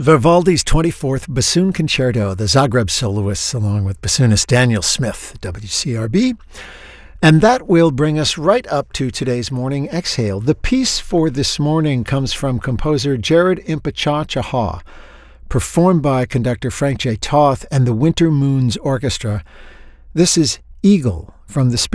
Vivaldi's 24th Bassoon Concerto, the Zagreb soloists, along with bassoonist Daniel Smith, WCRB. And that will bring us right up to today's Morning Exhale. The piece for this morning comes from composer Jared Impechachaha, performed by conductor Frank J. Toth and the Winter Moons Orchestra. This is Eagle from the